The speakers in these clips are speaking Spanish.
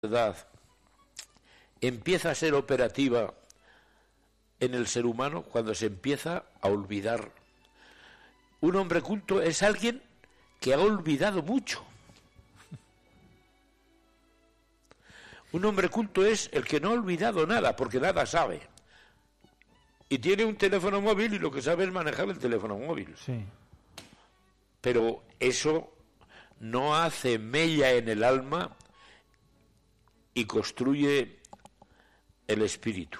verdad empieza a ser operativa en el ser humano cuando se empieza a olvidar. Un hombre culto es alguien que ha olvidado mucho. Un hombre culto es el que no ha olvidado nada, porque nada sabe. Y tiene un teléfono móvil y lo que sabe es manejar el teléfono móvil. Sí. Pero eso no hace mella en el alma y construye el espíritu.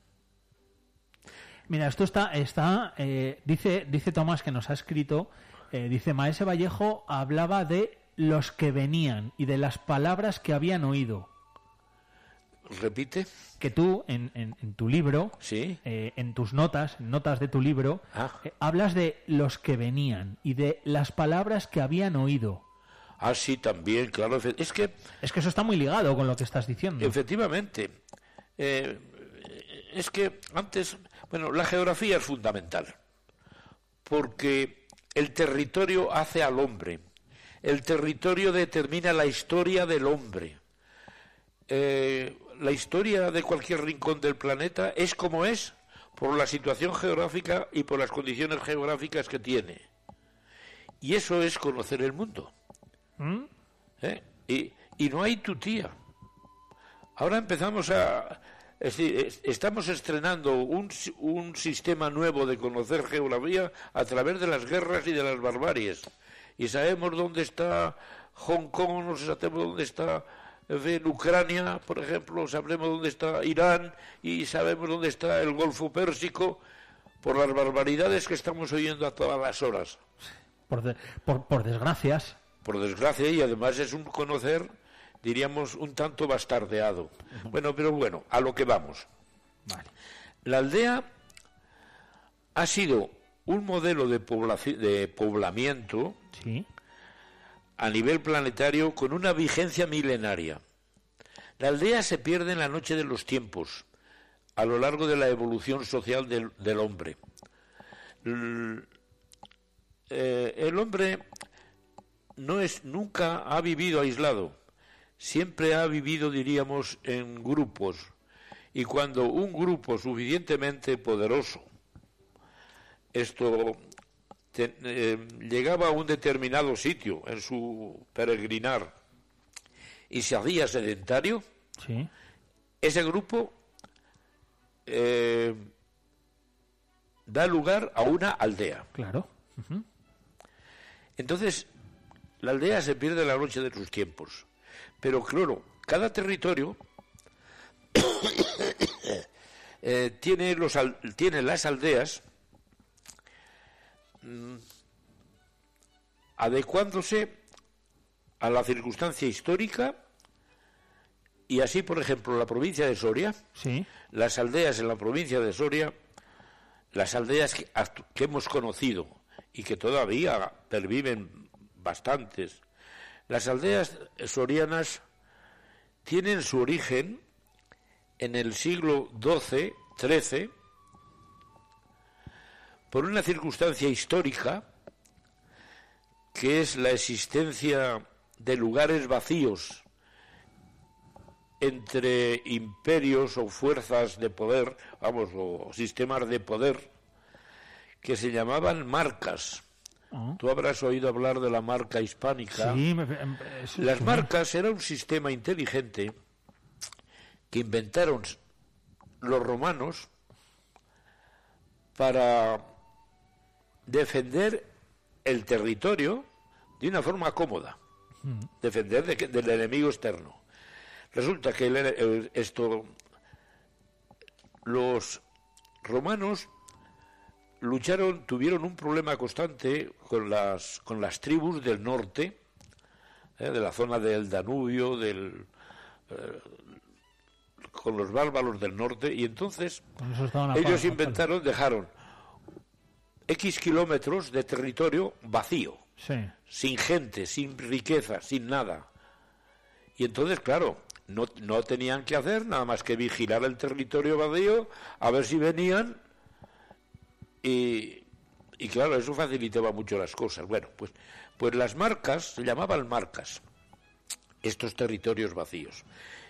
Mira, esto dice Tomás, que nos ha escrito, dice: Maese Vallejo hablaba de los que venían y de las palabras que habían oído. ¿Repite? Que tú, en tu libro, ¿sí? En tus notas de tu libro, hablas de los que venían y de las palabras que habían oído. Ah, sí, también, claro. Es que eso está muy ligado con lo que estás diciendo. Efectivamente. Es que antes, la geografía es fundamental, porque el territorio hace al hombre. El territorio determina la historia del hombre. La historia de cualquier rincón del planeta es como es por la situación geográfica y por las condiciones geográficas que tiene. Y eso es conocer el mundo. Y no hay tutía. Ahora empezamos estamos estrenando un sistema nuevo de conocer geografía a través de las guerras y de las barbaries. Y sabemos dónde está Hong Kong, no sabemos dónde está Ucrania, por ejemplo, sabremos dónde está Irán y sabemos dónde está el Golfo Pérsico por las barbaridades que estamos oyendo a todas las horas. Por desgracias. Por desgracia, y además es un conocer, diríamos, un tanto bastardeado. Pero a lo que vamos. Vale. La aldea ha sido un modelo de poblamiento, ¿sí?, a nivel planetario con una vigencia milenaria. La aldea se pierde en la noche de los tiempos, a lo largo de la evolución social del hombre. El hombre nunca ha vivido aislado, siempre ha vivido, diríamos, en grupos, y cuando un grupo suficientemente poderoso llegaba a un determinado sitio en su peregrinar y se hacía sedentario, ¿sí?, ese grupo da lugar a una aldea. Claro. Uh-huh. Entonces, la aldea se pierde en la noche de sus tiempos. Pero claro, cada territorio tiene las aldeas adecuándose a la circunstancia histórica. Y así, por ejemplo, la provincia de Soria, sí, las aldeas en la provincia de Soria, las aldeas que hemos conocido y que todavía perviven bastantes, las aldeas sorianas tienen su origen en el siglo XII, XIII, por una circunstancia histórica que es la existencia de lugares vacíos entre imperios o fuerzas de poder, o sistemas de poder, que se llamaban marcas. Tú habrás oído hablar de la marca hispánica. Sí, las marcas era un sistema inteligente que inventaron los romanos para defender el territorio de una forma cómoda, defender del enemigo externo. Resulta que los romanos tuvieron un problema constante con las tribus del norte, de la zona del Danubio, con los bárbaros del norte, y entonces ellos dejaron X kilómetros de territorio vacío, sí, sin gente, sin riqueza, sin nada. Y entonces, claro, no tenían que hacer nada más que vigilar el territorio vacío, a ver si venían, y claro, eso facilitaba mucho las cosas. Pues las marcas, se llamaban marcas, estos territorios vacíos.